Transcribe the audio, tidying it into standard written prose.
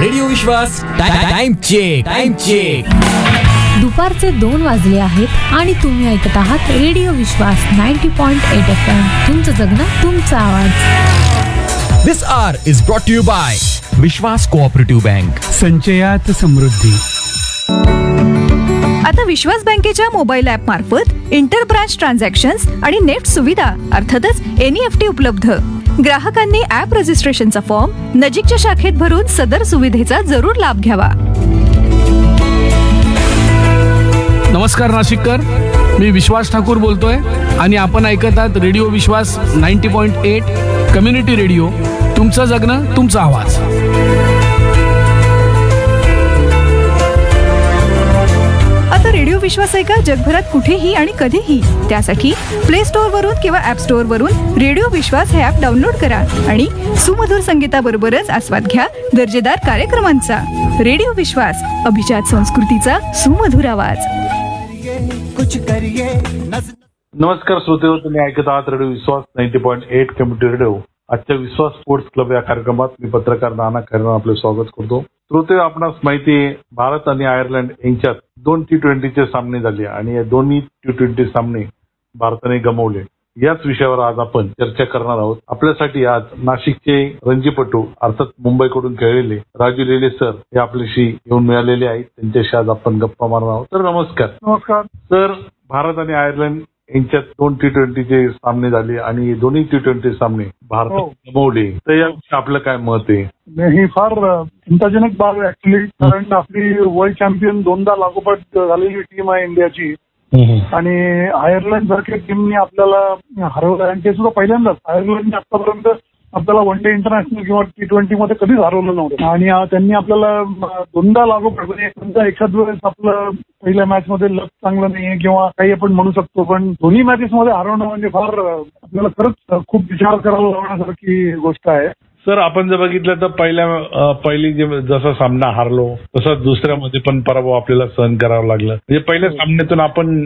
Radio विश्वास time check. दुपारचे 2 वाजले आहेत आणि तुम्ही ऐकत आहात रेडिओ विश्वास 90.8 FM. तुमचं जगणं तुमचा आवाज. This hour is brought to you by Vishwas cooperative bank. संचयात समृद्धी. आता विश्वास बँकेच्या मोबाईल ऍप मार्फत इंटर ब्रांच ट्रान्झॅक्शन्स आणि नेट सुविधा अर्थातच NEFT उपलब्ध. ग्राहकांनी ऍप रजिस्ट्रेशनचा फॉर्म नजीकच्या शाखेत भरून सदर सुविधेचा जरूर लाभ घ्यावा. नमस्कार नाशिककर, मी विश्वास ठाकूर बोलतोय आणि आपण ऐकत आहात रेडिओ विश्वास 90.8 कम्युनिटी रेडिओ. तुमचं जगणं तुमचा आवाज. आता रेडिओ विश्वास ऐका जगभरात कुठेही आणि कधीही. त्यासाठी प्ले स्टोअर वरून किंवा ऍप स्टोअर वरून रेडिओ विश्वास हे ऍप डाउनलोड करा आणि सुमधुर संगीताबरोबरच आस्वाद घ्या दर्जेदार कार्यक्रमांचा. रेडिओ विश्वास, अभिजात संस्कृतीचा सुमधुर आवाज. नमस्कार श्रोतेहो, तुम्ही ऐकत आहात रेडिओ विश्वास 90.8 कम्युनिटी रेडिओ. आजच्या विश्वास स्पोर्ट्स क्लब या कार्यक्रमात मी पत्रकार नाना खैरनार आपले स्वागत करतो. श्रोते, आपणास माहिती आहे, भारत आणि आयर्लंड यांच्यात 2 T20चे सामने झाले आणि या दोन्ही T20 सामने भारताने गमावले. याच विषयावर आज आपण चर्चा करणार आहोत. आपल्यासाठी आज नाशिकचे रणजीपटू अर्थात मुंबईकडून खेळलेले राजू लेले सर हे आपल्याशी येऊन मिळालेले आहेत. त्यांच्याशी आज आपण गप्पा मारणार आहोत. तर नमस्कार. नमस्कार सर, भारत आणि आयर्लंड यांच्यात 2 T20चे सामने झाले आणि दोन्ही T20 सामने भारताने गमावले. तर याविषयी आपलं काय मत आहे? ही फार चिंताजनक बाब आहे ऍक्च्युली, कारण आपली वर्ल्ड चॅम्पियन 2दा लागोपाठ झालेली टीम आहे इंडियाची आणि आयर्लंड सारख्या टीमनी आपल्याला हरवलं. आणि ते सुद्धा पहिल्यांदाच. आयर्लंडने आतापर्यंत आपल्याला वन डे इंटरनॅशनल किंवा T20 मध्ये कधीच हरवलं नव्हतं आणि त्यांनी आपल्याला 2दा लागोपाठ म्हणजे एखाद वेळेस आपलं पहिल्या मॅच मध्ये लक चांगलं नाहीये किंवा काही आपण म्हणू शकतो, पण दोन्ही मॅचेस मध्ये हरवणं म्हणजे फार आपल्याला खरंच खूप विचार करायला लावण्यासारखी गोष्ट आहे. सर, आपण जर बघितलं तर पहिली जसा सामना हारलो तसा दुसऱ्यामध्ये पण पराभव आपल्याला सहन करावा लागला. म्हणजे पहिल्या सामन्यातून आपण